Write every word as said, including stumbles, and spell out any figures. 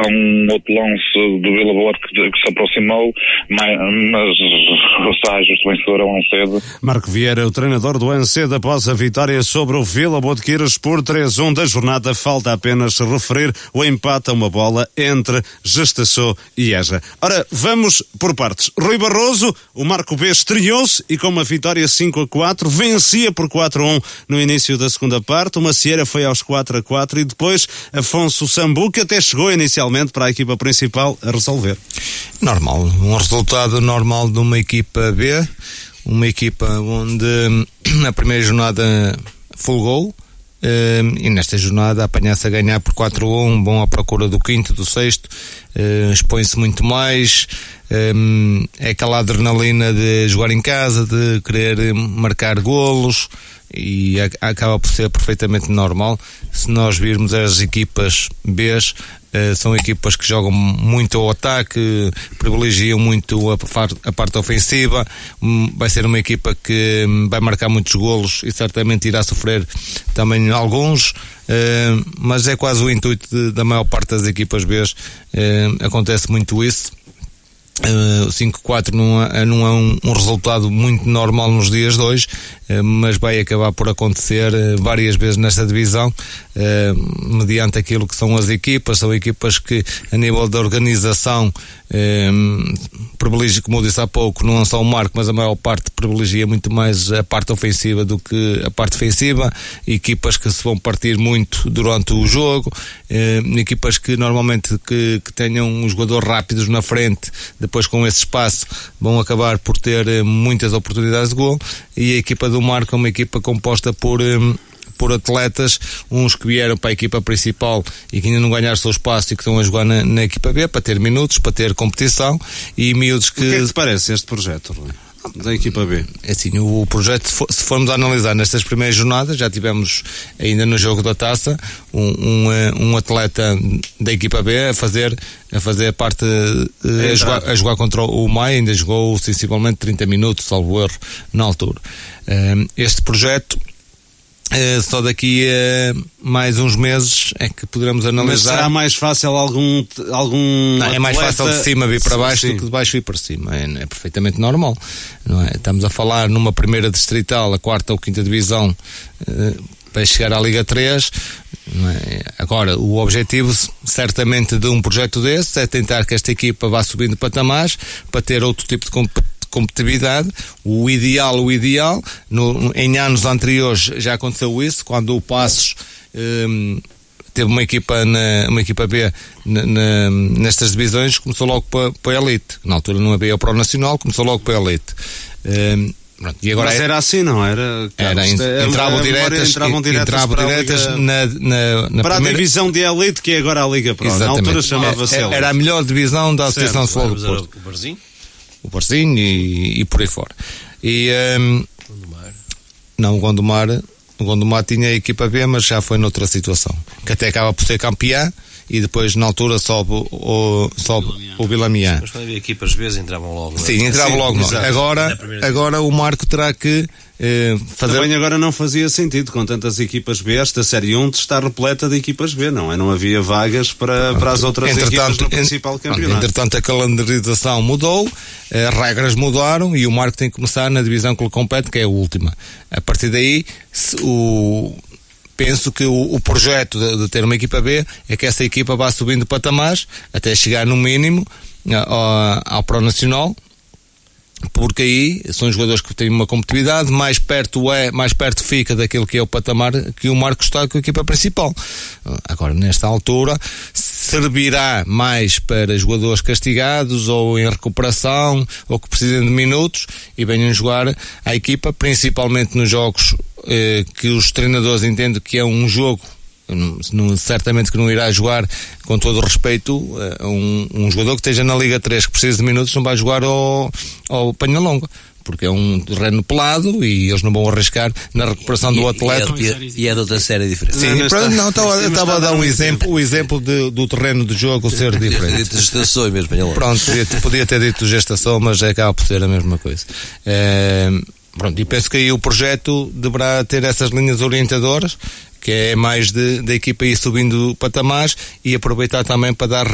um outro lance do Vila Boa que, que se aproximou, mas, mas está justo vencedor ao Ancede. Marco Vieira, o treinador do Ancede, após a vitória sobre o Vila Boa de Quiros por três a um da jornada. Falta apenas referir o empate a uma bola entre Gestação e Eja. Ora, vamos por partes. Rui Barroso, o Marco B estreou-se e com uma vitória cinco a quatro, vencia por quatro a um no início da segunda parte. O Macieira foi aos quatro a quatro e depois Afonso Sambu, que até chegou inicialmente para a equipa principal a resolver. Normal, um resultado normal de uma equipa B, uma equipa onde na primeira jornada folgou uh, e nesta jornada apanha-se a ganhar por quatro a um, bom à procura do quinto, do sexto, uh, expõe-se muito mais, um, é aquela adrenalina de jogar em casa, de querer marcar golos, e a, acaba por ser perfeitamente normal. Se nós virmos as equipas B, Uh, são equipas que jogam muito ao ataque, privilegiam muito a, a parte ofensiva. Um, vai ser uma equipa que um, vai marcar muitos golos e certamente irá sofrer também alguns, uh, mas é quase o intuito de, da maior parte das equipas B. Uh, acontece muito isso. Uh, cinco a quatro não é, não é um, um resultado muito normal nos dias de hoje, uh, mas vai acabar por acontecer uh, várias vezes nesta divisão, uh, mediante aquilo que são as equipas. São equipas que a nível da organização uh, privilegia, como eu disse há pouco, não só o Marco, mas a maior parte privilegia muito mais a parte ofensiva do que a parte defensiva. Equipas que se vão partir muito durante o jogo, uh, equipas que normalmente que, que tenham os jogadores rápidos na frente, depois com esse espaço vão acabar por ter eh, muitas oportunidades de gol. E a equipa do Marco é uma equipa composta por, eh, por atletas, uns que vieram para a equipa principal e que ainda não ganharam o seu espaço e que estão a jogar na, na equipa B para ter minutos, para ter competição, e miúdos que... O que é que te parece este projeto, Rui? Da equipa B? Assim, o projeto, se formos a analisar nestas primeiras jornadas, já tivemos ainda no jogo da taça um, um, um atleta da equipa B a fazer a fazer parte é a, jogar, a jogar contra o Maia, ainda jogou sensivelmente trinta minutos, salvo erro, na altura. Este projeto, só daqui a mais uns meses é que poderemos analisar. Mas será mais fácil algum, algum não, é mais fácil de cima vir para baixo, sim, do que de baixo vir para cima. É, é perfeitamente normal, não é? Estamos a falar numa primeira distrital, a quarta ou quinta divisão, uh, para chegar à Liga três, não é? Agora, o objetivo certamente de um projeto desse é tentar que esta equipa vá subindo patamares para ter outro tipo de competência, competitividade. O ideal, o ideal no, em anos anteriores já aconteceu isso, quando o Passos um, teve uma equipa na, uma equipa B na, na, nestas divisões, começou logo para, para a elite. Na altura não havia o Pro Nacional, começou logo para a elite. Um, Pronto, e agora mas era assim, não era? Era, entravam diretas, entravam diretas, entravam diretas na, na, na para primeira... a divisão de elite, que é agora a Liga Pro. Exatamente. Na altura chamava-se era, era a melhor divisão da Associação de Futebol do Porto. O Barzinho? O Barzinho e, e por aí fora. E, um, Gondomar. Não, o Gondomar, o Gondomar tinha a equipa B, mas já foi noutra situação, que até acaba por ser campeã, e depois na altura sobe o, sobe o Vilamiã. Mas quando havia equipas B entravam logo. Sim, é? entravam logo. Sim, agora, agora o Marco terá que eh, fazer... Também agora não fazia sentido, com tantas equipas B, esta Série um está repleta de equipas B, não é? Não havia vagas para, para as outras entretanto, equipas no principal campeonato. Entretanto, a calendarização mudou, as regras mudaram e o Marco tem que começar na divisão que lhe compete, que é a última. A partir daí, se o... penso que o, o projeto de, de ter uma equipa B é que essa equipa vá subindo patamares até chegar no mínimo ao, ao Pro Nacional, porque aí são jogadores que têm uma competitividade, mais perto é, mais perto fica daquilo que é o patamar que o Marco está com a equipa principal. Agora, nesta altura, servirá mais para jogadores castigados ou em recuperação ou que precisem de minutos e venham jogar à equipa, principalmente nos jogos eh, que os treinadores entendem que é um jogo. Não, certamente que não irá jogar, com todo o respeito, um, um jogador que esteja na Liga três que precisa de minutos não vai jogar ao, ao Penhalonga, porque é um terreno pelado e eles não vão arriscar na recuperação e, do atleta. E é, e é de outra série diferente. Sim, não, não, não estava, estava a dar um exemplo, o exemplo de, do terreno de jogo ser diferente. De gestação mesmo, pronto, podia, podia ter dito gestação, mas acaba por ser a mesma coisa. É, pronto, e penso que aí o projeto deverá ter essas linhas orientadoras, que é mais de, da equipa ir subindo patamares e aproveitar também para dar